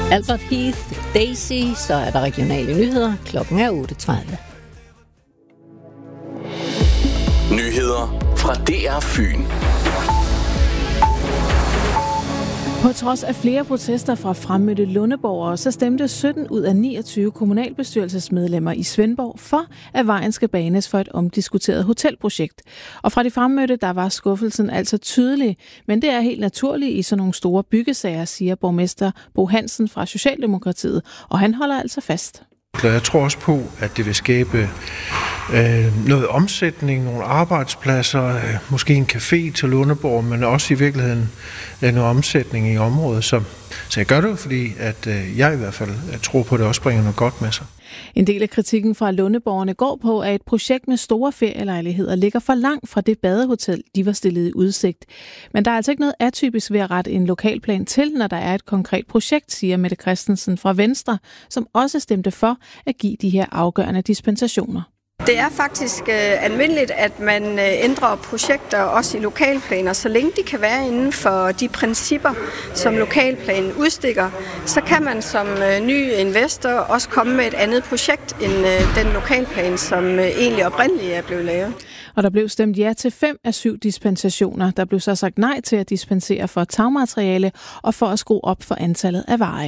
Albert Heath, Daisy, så er der regionale nyheder. Klokken er 8:30. Nyheder fra DR Fyn. På trods af flere protester fra fremmødte lundeborgere, så stemte 17 ud af 29 kommunalbestyrelsesmedlemmer i Svendborg for, at vejen skal banes for et omdiskuteret hotelprojekt. Og fra de fremmødte, der var skuffelsen altså tydelig, men det er helt naturligt i sådan nogle store byggesager, siger borgmester Bo Hansen fra Socialdemokratiet, og han holder altså fast. Jeg tror også på, at det vil skabe noget omsætning, nogle arbejdspladser, måske en café til Lundeborg, men også i virkeligheden noget omsætning i området. Så jeg gør det, fordi at jeg i hvert fald tror på, at det også bringer noget godt med sig. En del af kritikken fra lundeborgerne går på, at et projekt med store ferielejligheder ligger for langt fra det badehotel, de var stillet i udsigt. Men der er altså ikke noget atypisk ved at rette en lokalplan til, når der er et konkret projekt, siger Mette Christensen fra Venstre, som også stemte for at give de her afgørende dispensationer. Det er faktisk almindeligt, at man ændrer projekter også i lokalplaner, så længe de kan være inden for de principper, som lokalplanen udstikker. Så kan man som ny investor også komme med et andet projekt end den lokalplan, som egentlig oprindeligt er blevet lavet. Og der blev stemt ja til 5 af 7 dispensationer. Der blev så sagt nej til at dispensere for tagmateriale og for at skrue op for antallet af veje.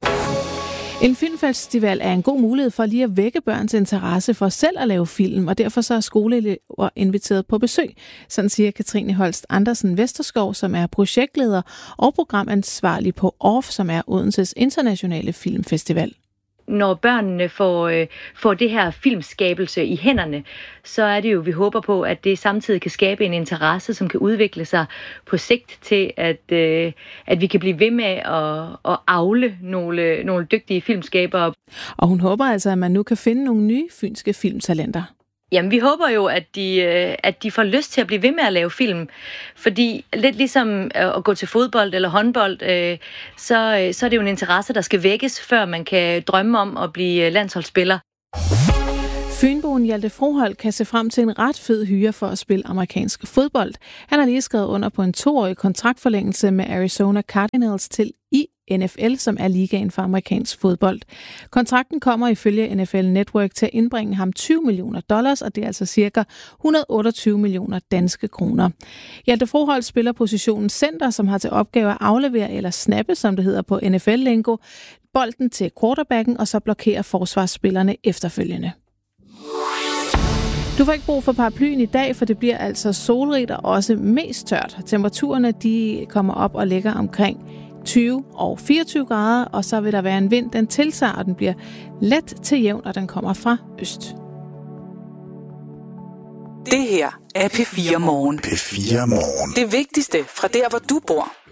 En filmfestival er en god mulighed for lige at vække børns interesse for selv at lave film, og derfor så er skoleelever inviteret på besøg. Sådan siger Katrine Holst Andersen Vesterskov, som er projektleder og programansvarlig på ORF, som er Odenses internationale filmfestival. Når børnene får det her filmskabelse i hænderne, så er det jo, vi håber på, at det samtidig kan skabe en interesse, som kan udvikle sig på sigt til, at vi kan blive ved med at avle nogle dygtige filmskabere. Og hun håber altså, at man nu kan finde nogle nye fynske filmtalenter. Jamen, vi håber jo, at de får lyst til at blive ved med at lave film. Fordi lidt ligesom at gå til fodbold eller håndbold, så er det jo en interesse, der skal vækkes, før man kan drømme om at blive landsholdsspiller. Fynboen Hjalte Froholt kan se frem til en ret fed hyre for at spille amerikansk fodbold. Han har lige skrevet under på en 2-årig kontraktforlængelse med Arizona Cardinals til NFL, som er ligaen for amerikansk fodbold. Kontrakten kommer ifølge NFL Network til at indbringe ham $20 million, og det er altså cirka 128 millioner danske kroner. Hjalte Froholt spiller positionen center, som har til opgave at aflevere eller snappe, som det hedder på NFL-lingo, bolden til quarterbacken og så blokere forsvarsspillerne efterfølgende. Du får ikke brug for paraplyen i dag, for det bliver altså solrigt og også mest tørt. Temperaturerne de kommer op og ligger omkring 20 og 24 grader, og så vil der være en vind, den tiltager, og den bliver let til jævn, og den kommer fra øst. Det her er P4 Morgen. P4 Morgen. Det vigtigste fra der, hvor du bor.